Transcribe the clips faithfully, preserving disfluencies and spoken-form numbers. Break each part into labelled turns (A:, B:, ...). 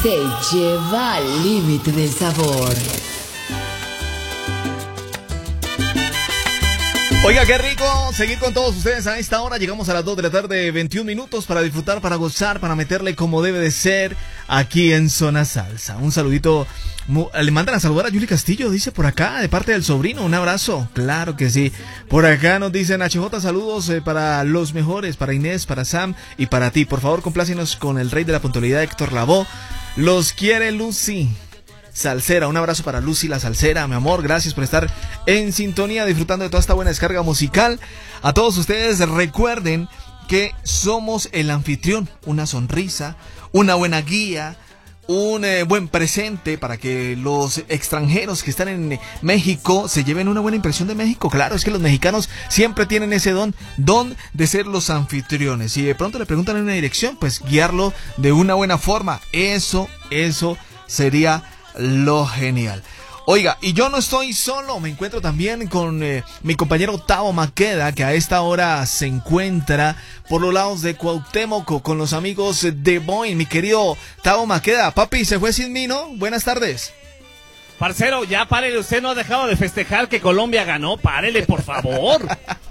A: se lleva al límite del sabor.
B: Oiga, qué rico seguir con todos ustedes a esta hora. Llegamos a las dos de la tarde, veintiún minutos para disfrutar, para gozar, para meterle como debe de ser aquí en Zona Salsa. Un saludito, le mandan a saludar a Yuli Castillo, dice por acá, de parte del sobrino, un abrazo. Claro que sí. Por acá nos dicen H J, saludos eh, para los mejores, para Inés, para Sam y para ti. Por favor, complácenos con el rey de la puntualidad, Héctor Lavoe. Los quiere Lucy Salsera, un abrazo para Lucy la Salsera, mi amor, gracias por estar en sintonía, disfrutando de toda esta buena descarga musical. A todos ustedes recuerden que somos el anfitrión, una sonrisa, una buena guía, un eh, buen presente para que los extranjeros que están en México se lleven una buena impresión de México. Claro, es que los mexicanos siempre tienen ese don, don de ser los anfitriones. Si de pronto le preguntan en una dirección, pues guiarlo de una buena forma. Eso, eso sería lo genial. Oiga, y yo no estoy solo, me encuentro también con eh, mi compañero Tavo Maqueda, que a esta hora se encuentra por los lados de Cuauhtémoc con los amigos de Boeing. Mi querido Tavo Maqueda, papi, ¿se fue sin mí, no? Buenas tardes.
C: Parcero, ya párele, usted no ha dejado de festejar que Colombia ganó, párele, por favor.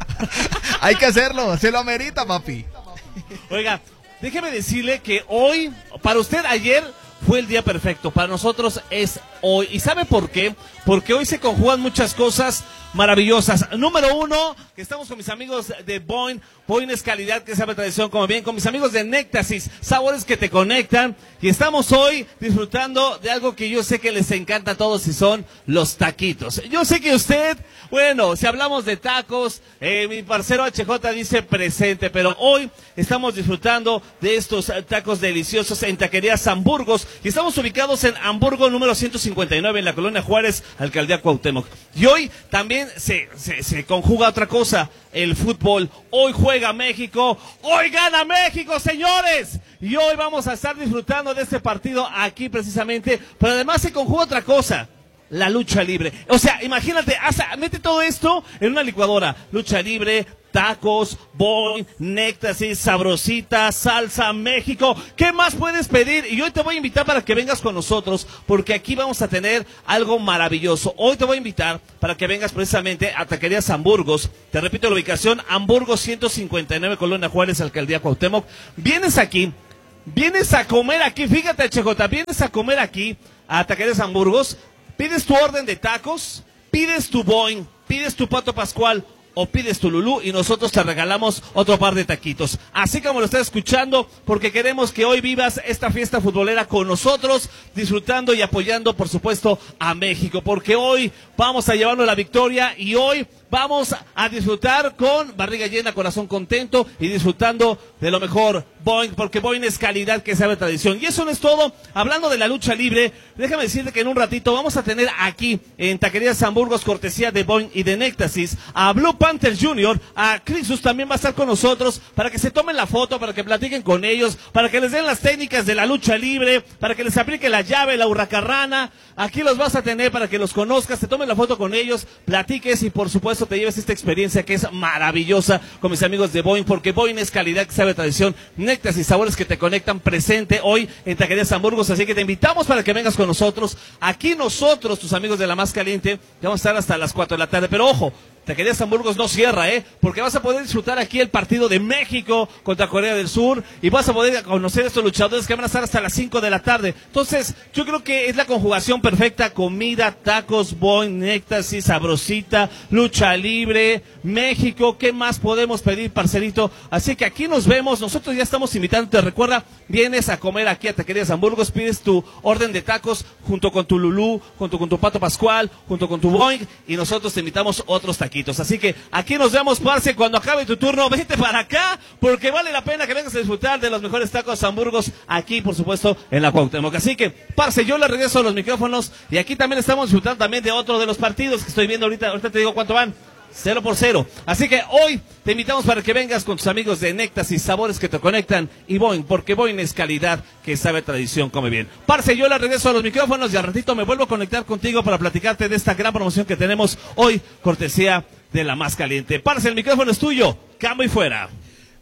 B: Hay que hacerlo, se lo amerita, papi.
C: Oiga, déjeme decirle que hoy, para usted ayer fue el día perfecto, para nosotros es hoy. ¿Y sabe por qué? Porque hoy se conjugan muchas cosas maravillosas. Número uno, que estamos con mis amigos de Boeing. Boeing es calidad que sabe tradición, como bien, con mis amigos de Néctasis, sabores que te conectan. Y estamos hoy disfrutando de algo que yo sé que les encanta a todos, y son los taquitos. Yo sé que usted, bueno, si hablamos de tacos, eh, mi parcero H J dice presente, pero hoy estamos disfrutando de estos tacos deliciosos en Taquerías Hamburgos. Y estamos ubicados en Hamburgo número ciento cincuenta y nueve, en la Colonia Juárez, Alcaldía Cuauhtémoc. Y hoy también se, se, se conjuga otra cosa, el fútbol. Hoy juega México, hoy gana México, señores. Y hoy vamos a estar disfrutando de este partido aquí precisamente, pero además se conjuga otra cosa, la lucha libre. O sea, imagínate, hasta, mete todo esto en una licuadora, lucha libre, tacos, Boeing, Néctasis, Sabrosita, Salsa, México. ¿Qué más puedes pedir? Y hoy te voy a invitar para que vengas con nosotros, porque aquí vamos a tener algo maravilloso. Hoy te voy a invitar para que vengas precisamente a Taquerías Hamburgos. Te repito la ubicación, Hamburgo ciento cincuenta y nueve, Colonia Juárez, Alcaldía Cuauhtémoc. Vienes aquí, vienes a comer aquí, fíjate, H J, vienes a comer aquí a Taquerías Hamburgos, pides tu orden de tacos, pides tu Boeing, pides tu Pato Pascual, o pides tu Lulú y nosotros te regalamos otro par de taquitos. Así como lo estás escuchando, porque queremos que hoy vivas esta fiesta futbolera con nosotros, disfrutando y apoyando, por supuesto, a México, porque hoy vamos a llevarnos la victoria y hoy vamos a disfrutar con barriga llena, corazón contento y disfrutando de lo mejor. Boeing, porque Boeing es calidad que sabe tradición. Y eso no es todo. Hablando de la lucha libre, déjame decirte que en un ratito vamos a tener aquí en Taquerías Hamburgos, cortesía de Boeing y de Néctasis, a Blue Panther junior, a Crisus también va a estar con nosotros para que se tomen la foto, para que platiquen con ellos, para que les den las técnicas de la lucha libre, para que les aplique la llave, la hurracarrana. Aquí los vas a tener para que los conozcas, te tomen la foto con ellos, platiques y por supuesto te lleves esta experiencia que es maravillosa con mis amigos de Boeing, porque Boeing es calidad que sabe tradición. Néctasis, sabores que te conectan, presente hoy en Taquerías Hamburgos, así que te invitamos para que vengas con nosotros. Aquí nosotros, tus amigos de La Más Caliente, vamos a estar hasta las cuatro de la tarde, pero ojo, Taquerías Hamburgos no cierra, ¿eh? Porque vas a poder disfrutar aquí el partido de México contra Corea del Sur y vas a poder conocer a estos luchadores que van a estar hasta las cinco de la tarde. Entonces, yo creo que es la conjugación perfecta: comida, tacos, Boeing, Néctasis, Sabrosita, lucha libre, México. ¿Qué más podemos pedir, parcerito? Así que aquí nos vemos. Nosotros ya estamos invitando. Te recuerda, vienes a comer aquí a Taquerías Hamburgos, pides tu orden de tacos junto con tu Lulú, junto con tu Pato Pascual, junto con tu Boeing, y nosotros te invitamos otros taquitos. Así que aquí nos vemos, parce, cuando acabe tu turno, vete para acá, porque vale la pena que vengas a disfrutar de los mejores tacos Hamburgos aquí, por supuesto, en la Cuauhtémoc. Así que, parce, yo le regreso a los micrófonos y aquí también estamos disfrutando también de otro de los partidos que estoy viendo ahorita. Ahorita te digo cuánto van. Cero por cero. Así que hoy te invitamos para que vengas con tus amigos de Néctasis, sabores que te conectan, y Boeing, porque Boeing es calidad que sabe tradición, come bien. Parce, yo le regreso a los micrófonos y al ratito me vuelvo a conectar contigo para platicarte de esta gran promoción que tenemos hoy, cortesía de La Más Caliente. Parce, el micrófono es tuyo. Cambio y fuera.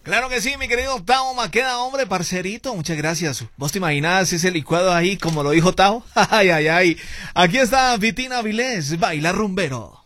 B: Claro que sí, mi querido Tao Maqueda, hombre, parcerito, muchas gracias. ¿Vos te imaginás ese licuado ahí como lo dijo Tao? Ay, ay, ay. Aquí está Vitina Vilés, baila rumbero.